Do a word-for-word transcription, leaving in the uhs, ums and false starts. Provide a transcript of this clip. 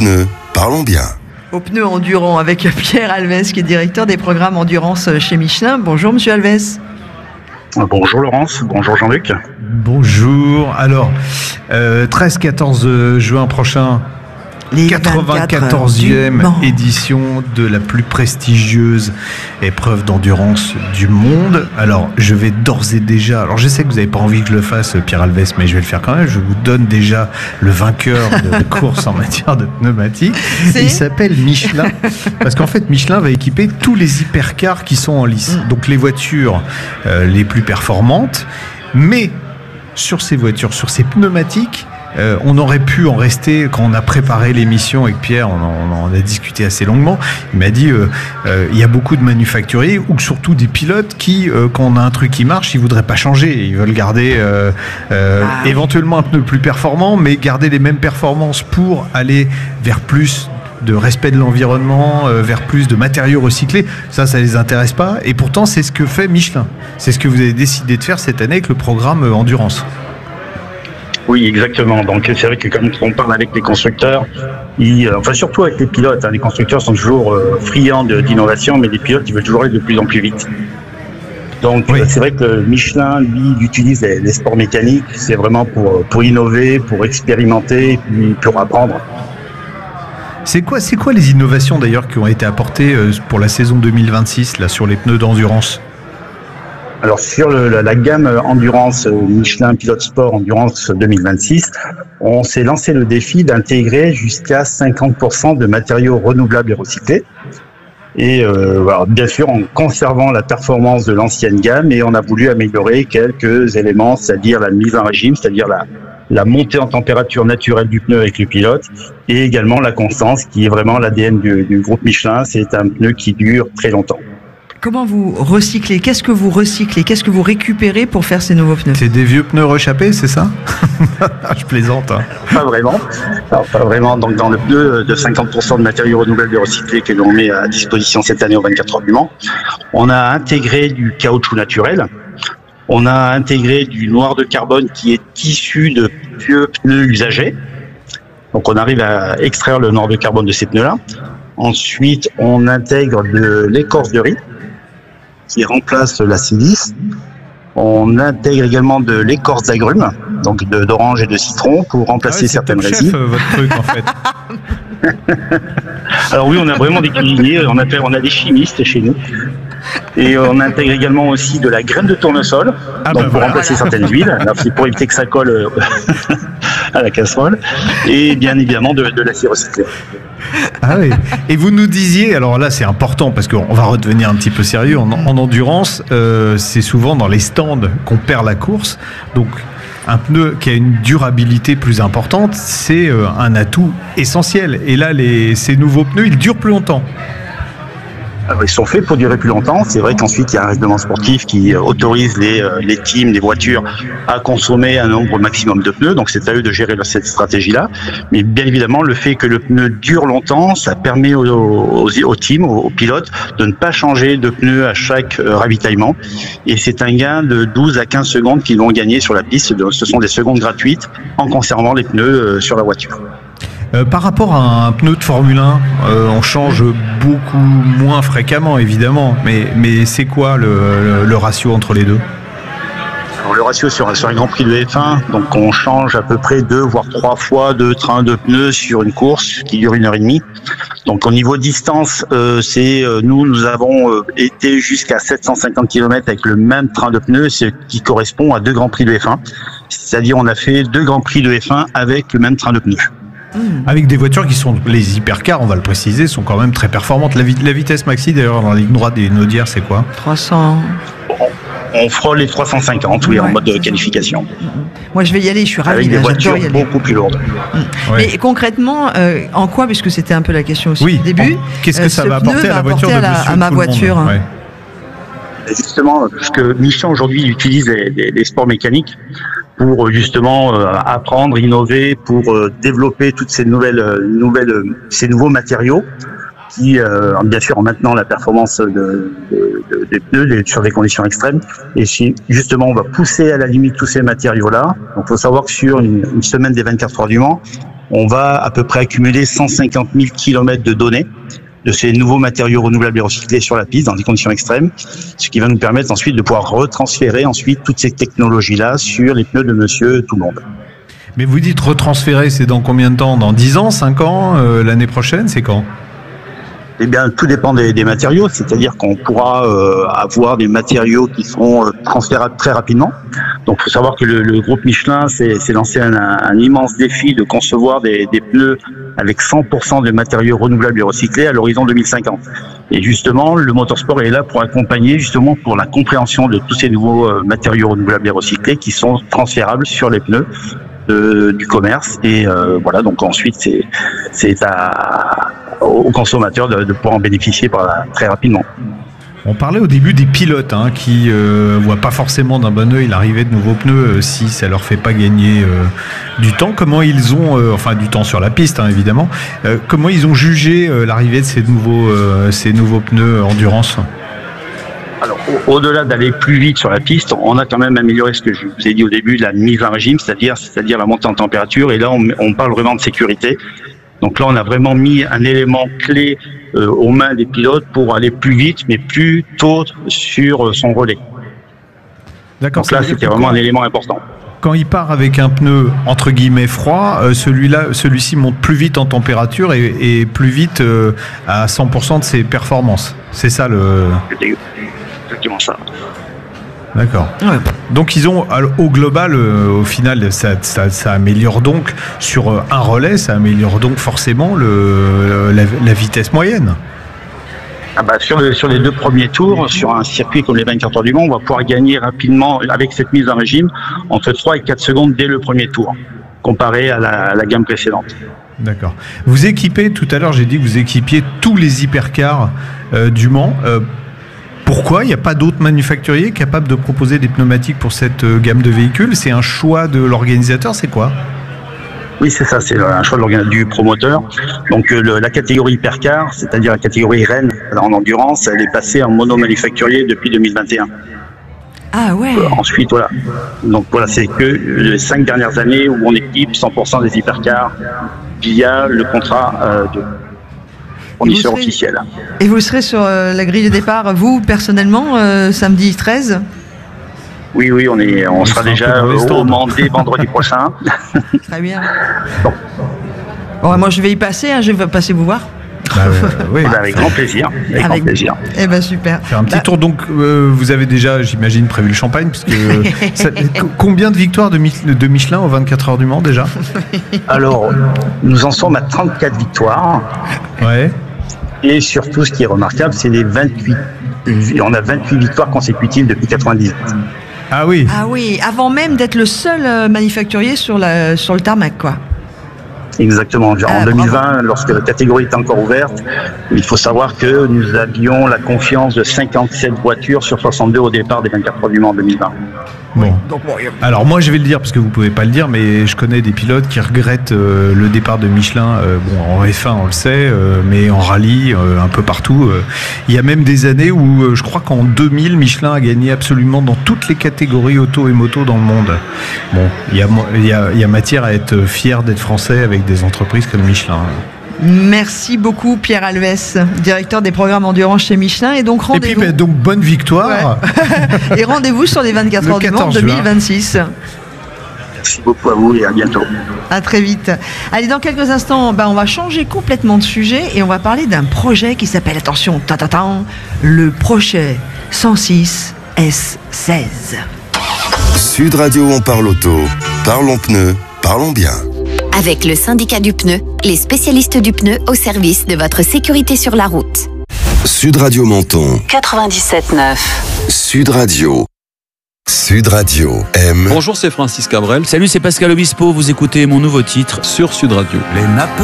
pneus, parlons bien. Aux pneus endurants avec Pierre Alves qui est directeur des programmes endurance chez Michelin. Bonjour Monsieur Alves. Bonjour Laurence, bonjour Jean-Luc. Bonjour. Alors, euh, treize quatorze juin prochain, les quatre-vingt-quatorzième édition de la plus prestigieuse épreuve d'endurance du monde. Alors, je vais d'ores et déjà... Alors, je sais que vous n'avez pas envie que je le fasse, Pierre Alves, mais je vais le faire quand même. Je vous donne déjà le vainqueur de course en matière de pneumatiques. Il s'appelle Michelin. Parce qu'en fait, Michelin va équiper tous les hypercars qui sont en lice. Donc, les voitures euh, les plus performantes. Mais, sur ces voitures, sur ces pneumatiques... Euh, on aurait pu en rester, quand on a préparé l'émission avec Pierre, on en, on en a discuté assez longuement. Il m'a dit euh, euh, il y a beaucoup de manufacturiers ou surtout des pilotes qui, euh, quand on a un truc qui marche, ils voudraient pas changer. Ils veulent garder euh, euh, ah. éventuellement un pneu plus performant, mais garder les mêmes performances pour aller vers plus de respect de l'environnement, euh, vers plus de matériaux recyclés. Ça, ça les intéresse pas. Et pourtant, c'est ce que fait Michelin. C'est ce que vous avez décidé de faire cette année avec le programme euh, Endurance. Oui, exactement. Donc c'est vrai que quand on parle avec les constructeurs, ils, enfin surtout avec les pilotes, hein, les constructeurs sont toujours euh, friands de, d'innovation, mais les pilotes ils veulent toujours aller de plus en plus vite. Donc oui. euh, c'est vrai que Michelin, lui, il utilise les, les sports mécaniques, c'est vraiment pour, pour innover, pour expérimenter, puis pour apprendre. C'est quoi, c'est quoi les innovations d'ailleurs qui ont été apportées euh, pour la saison deux mille vingt-six là, sur les pneus d'endurance ? Alors sur le, la, la gamme Endurance Michelin Pilote Sport Endurance deux mille vingt-six, on s'est lancé le défi d'intégrer jusqu'à cinquante pour cent de matériaux renouvelables et recyclés. Et euh, alors, bien sûr en conservant la performance de l'ancienne gamme, et on a voulu améliorer quelques éléments, c'est-à-dire la mise en régime, c'est-à-dire la, la montée en température naturelle du pneu avec le pilote, et également la constance qui est vraiment l'A D N du, du groupe Michelin. C'est un pneu qui dure très longtemps. Comment vous recyclez ? Qu'est-ce que vous recyclez ? Qu'est-ce que vous récupérez pour faire ces nouveaux pneus ? C'est des vieux pneus rechappés, c'est ça ? Je plaisante. Hein. Pas vraiment. Alors, pas vraiment. Donc, dans le pneu de cinquante pour cent de matériaux renouvelables et recyclés que l'on met à disposition cette année au vingt-quatre heures du Mans, on a intégré du caoutchouc naturel. On a intégré du noir de carbone qui est issu de vieux pneus usagés. Donc, on arrive à extraire le noir de carbone de ces pneus-là. Ensuite, on intègre de l'écorce de riz qui remplace la silice. On intègre également de l'écorce d'agrumes, donc de, d'orange et de citron, pour remplacer ah ouais, certaines résines. C'est top chef, votre truc, en fait. Alors oui, on a vraiment des cuisiniers, on a, on a des chimistes chez nous. Et on intègre également aussi de la graine de tournesol, ah donc bah pour voilà. remplacer certaines huiles. Alors c'est pour éviter que ça colle à la casserole. Et bien évidemment de, de l'acier recyclé. Ah oui. Et vous nous disiez, alors là c'est important parce qu'on va redevenir un petit peu sérieux, en, en endurance, euh, c'est souvent dans les stands qu'on perd la course. Donc un pneu qui a une durabilité plus importante, c'est euh, un atout essentiel. Et là, les, ces nouveaux pneus, ils durent plus longtemps. Alors, ils sont faits pour durer plus longtemps. C'est vrai qu'ensuite, il y a un règlement sportif qui autorise les, les teams, les voitures à consommer un nombre maximum de pneus. Donc, c'est à eux de gérer cette stratégie-là. Mais bien évidemment, le fait que le pneu dure longtemps, ça permet aux, aux, aux teams, aux, aux pilotes, de ne pas changer de pneu à chaque ravitaillement. Et c'est un gain de douze à quinze secondes qu'ils vont gagner sur la piste. Ce sont des secondes gratuites en conservant les pneus sur la voiture. Euh, par rapport à un pneu de Formule un, euh, on change beaucoup moins fréquemment, évidemment. Mais, mais c'est quoi le, le, le ratio entre les deux ? Alors, le ratio sur, sur un Grand Prix de F un, donc on change à peu près deux voire trois fois de train de pneus sur une course qui dure une heure et demie. Donc au niveau distance, euh, c'est euh, nous nous avons euh, été jusqu'à sept cent cinquante kilomètres avec le même train de pneus, ce qui correspond à deux Grands Prix de F un. C'est-à-dire on a fait deux Grands Prix de F un avec le même train de pneus. Avec des voitures qui sont, les hypercars, on va le préciser, sont quand même très performantes. La, la vitesse maxi d'ailleurs dans la ligne droite des Naudières, c'est quoi ? trois cents. On frôle les trois cent cinquante, oui, ouais. En mode de qualification. Moi, je vais y aller, je suis ravie. Avec des voitures beaucoup plus lourdes. Mmh. Ouais. Mais concrètement, euh, en quoi, puisque c'était un peu la question aussi oui. au début, qu'est-ce que euh, ça va apporter à la voiture de à, la, à ma voiture ouais. Justement, parce que Michelin aujourd'hui utilise les, les, les sports mécaniques pour justement euh, apprendre, innover, pour euh, développer toutes ces nouvelles, euh, nouvelles, euh, ces nouveaux matériaux qui, euh, bien sûr, en maintenant la performance de, de, de, des pneus des, sur des conditions extrêmes. Et si justement on va pousser à la limite tous ces matériaux-là, donc il faut savoir que sur une, une semaine des vingt-quatre heures du Mans, on va à peu près accumuler cent cinquante mille kilomètres de données de ces nouveaux matériaux renouvelables et recyclés sur la piste dans des conditions extrêmes, ce qui va nous permettre ensuite de pouvoir retransférer ensuite toutes ces technologies-là sur les pneus de monsieur tout le monde. Mais vous dites retransférer, c'est dans combien de temps? Dans dix ans, cinq ans, euh, l'année prochaine, c'est quand? Eh bien, tout dépend des, des matériaux, c'est-à-dire qu'on pourra euh, avoir des matériaux qui seront euh, transférables très rapidement. Donc, il faut savoir que le, le groupe Michelin s'est, s'est lancé un, un immense défi de concevoir des, des pneus avec cent pour cent de matériaux renouvelables et recyclés à l'horizon deux mille cinquante. Et justement, le motorsport est là pour accompagner, justement, pour la compréhension de tous ces nouveaux euh, matériaux renouvelables et recyclés qui sont transférables sur les pneus de, du commerce. Et euh, voilà, donc ensuite, c'est, c'est à... aux consommateurs de, de pouvoir en bénéficier par là, très rapidement. On parlait au début des pilotes hein, qui ne euh, voient pas forcément d'un bon œil l'arrivée de nouveaux pneus euh, si ça leur fait pas gagner euh, du temps. Comment ils ont, euh, enfin du temps sur la piste hein, évidemment, euh, comment ils ont jugé euh, l'arrivée de ces nouveaux, euh, ces nouveaux pneus endurance? Alors, au- au-delà d'aller plus vite sur la piste, on a quand même amélioré ce que je vous ai dit au début, la mise en régime, c'est-à-dire, c'est-à-dire la montée en température. Et là, on, on parle vraiment de sécurité. Donc là, on a vraiment mis un élément clé euh, aux mains des pilotes pour aller plus vite, mais plus tôt sur euh, son relais. D'accord. Donc là, c'était vraiment un élément important. Quand il part avec un pneu entre guillemets froid, euh, celui-là, celui-ci monte plus vite en température et, et plus vite euh, à cent pour cent de ses performances. C'est ça le. C'était exactement ça. D'accord. Ouais. Donc ils ont, au global, euh, au final, ça, ça, ça améliore donc sur euh, un relais, ça améliore donc forcément le, la, la vitesse moyenne. Ah bah sur, le, sur les deux premiers tours, sur un circuit comme les vingt-quatre heures du Mans, on va pouvoir gagner rapidement, avec cette mise en régime, entre trois et quatre secondes dès le premier tour, comparé à la, à la gamme précédente. D'accord. Vous équipez, tout à l'heure j'ai dit que vous équipiez tous les hypercars euh, du Mans. Euh, Pourquoi il n'y a pas d'autres manufacturiers capables de proposer des pneumatiques pour cette euh, gamme de véhicules? C'est un choix de l'organisateur, c'est quoi? Oui, c'est ça, c'est un choix de l'organe- du promoteur. Donc euh, le, la catégorie hypercar, c'est-à-dire la catégorie Rennes en endurance, elle est passée en mono-manufacturier depuis deux mille vingt et un. Ah ouais. Euh, ensuite, voilà. Donc voilà, c'est que les cinq dernières années où on équipe cent pour cent des hypercars via le contrat euh, de fournisseur serez- officiel. Et vous serez sur euh, la grille de départ, vous, personnellement, euh, samedi treize? Oui, oui, on est, on, On sera sera un déjà peu dans les au stands. Mans dès vendredi prochain. Très bien. Bon, moi, je vais y passer, hein, je vais passer vous voir. Bah, euh, oui. Bah, avec grand plaisir. Avec, grand Avec- plaisir. Eh ben super. Faire un petit Bah, tour. Donc, euh, vous avez déjà, j'imagine, prévu le champagne, puisque euh, ça- co- combien de victoires de, Mi- de Michelin aux vingt-quatre heures du Mans déjà? Alors, nous en sommes à trente-quatre victoires. Ouais. Et surtout, ce qui est remarquable, c'est les vingt-huit. On a vingt-huit victoires consécutives depuis quatre-vingt-dix. Ah oui. Ah oui, avant même d'être le seul euh, manufacturier sur, la, sur le tarmac, quoi. Exactement. En Ah, deux mille vingt, lorsque la catégorie était encore ouverte, il faut savoir que nous avions la confiance de cinquante-sept voitures sur soixante-deux au départ des vingt-quatre heures du Mans en deux mille vingt. Bon. Donc, bon, il y a- Alors moi je vais le dire parce que vous pouvez pas le dire, mais je connais des pilotes qui regrettent euh, le départ de Michelin. Euh, bon, en F un on le sait, euh, mais en rallye euh, un peu partout. euh. Il y a même des années où euh, je crois qu'en deux mille Michelin a gagné absolument dans toutes les catégories auto et moto dans le monde. Bon, il y a, mo- il y a, il y a matière à être fier d'être français avec des entreprises comme Michelin. Merci beaucoup, Pierre Alves, directeur des programmes endurance chez Michelin. Et donc, Et puis rendez-vous. bah, donc bonne victoire. Et rendez-vous sur les vingt-quatre Le heures du Mans quatorze juin. deux mille vingt-six. Merci beaucoup à vous et à bientôt. À très vite. Allez, dans quelques instants, bah, on va changer complètement de sujet et on va parler d'un projet qui s'appelle, attention, ta, ta, ta, le projet cent six S seize. Sud Radio, on parle auto. Parlons pneus, parlons bien. Avec le syndicat du pneu, les spécialistes du pneu au service de votre sécurité sur la route. Sud Radio Menton. quatre-vingt-dix-sept neuf. Sud Radio. Sud Radio aime. Bonjour, c'est Francis Cabrel. Salut, c'est Pascal Obispo. Vous écoutez mon nouveau titre sur Sud Radio. Les nappes